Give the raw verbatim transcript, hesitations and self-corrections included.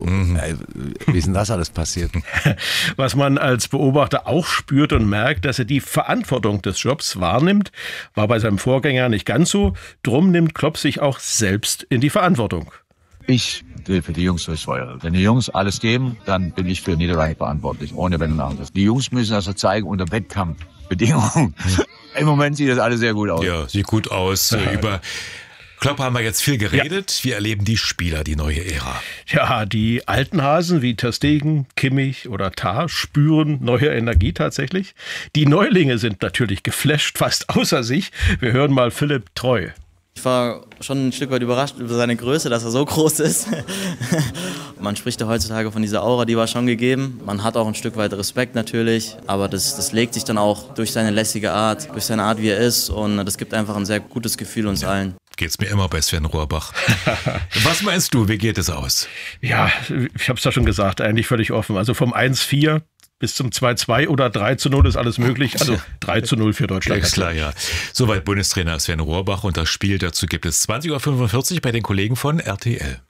Mhm. Ey, wie ist denn das alles passiert? Was man als Beobachter auch spürt und merkt, dass er die Verantwortung des Jobs wahrnimmt, war bei seinem Vorgänger nicht ganz so. Drum nimmt Klopp sich auch selbst in die Verantwortung. Ich will für die Jungs durchs Feuer. Wenn die Jungs alles geben, dann bin ich für Niederlage verantwortlich, ohne Wenn und Anderes. Die Jungs müssen also zeigen unter Wettkampfbedingungen. Im Moment sieht das alles sehr gut aus. Ja, sieht gut aus. Über Klopp haben wir jetzt viel geredet. Ja. Wir erleben die Spieler, die neue Ära. Ja, die alten Hasen wie Ter Stegen, Kimmich oder Tah spüren neue Energie tatsächlich. Die Neulinge sind natürlich geflasht, fast außer sich. Wir hören mal Philipp Treu. Ich war schon ein Stück weit überrascht über seine Größe, dass er so groß ist. Man spricht ja heutzutage von dieser Aura, die war schon gegeben. Man hat auch ein Stück weit Respekt natürlich, aber das, das legt sich dann auch durch seine lässige Art, durch seine Art, wie er ist, und das gibt einfach ein sehr gutes Gefühl uns ja. allen. Geht's mir immer bei Sven Rohrbach. Was meinst du, wie geht es aus? Ja, ich habe es ja schon gesagt, eigentlich völlig offen. Also vom eins vier bis zum zwei zwei oder drei zu null ist alles möglich. Also drei zu null für Deutschland. Ist klar, ja. Soweit Bundestrainer Sven Rohrbach, und das Spiel dazu gibt es zwanzig Uhr fünfundvierzig bei den Kollegen von R T L.